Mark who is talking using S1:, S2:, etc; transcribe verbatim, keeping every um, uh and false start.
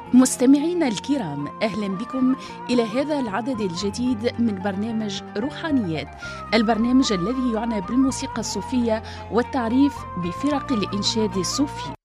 S1: مستمعينا الكرام، أهلا بكم إلى هذا العدد الجديد من برنامج روحانيات، البرنامج الذي يعنى بالموسيقى الصوفية والتعريف بفرق الإنشاد الصوفي.